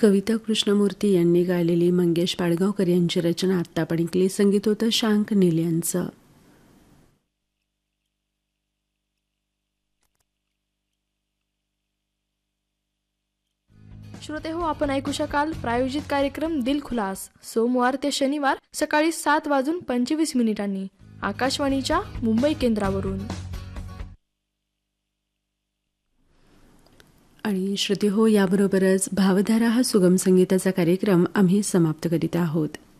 कविता कृष्णमूर्ती यांनी गायलेली मंगेश पाडगावकर यांची रचना आत्ता आपण ऐकली. संगीत होतं शांक नील यांचं. श्रोते हो, आपण ऐकू शकाल प्रायोजित कार्यक्रम दिल खुलास सोमवार ते शनिवार सकाळी 7:25 आकाशवाणीच्या मुंबई केंद्रावरून. आणि श्रोते हो, याबरोबरच भावधारा हा सुगम संगीताचा कार्यक्रम आम्ही समाप्त करीत आहोत.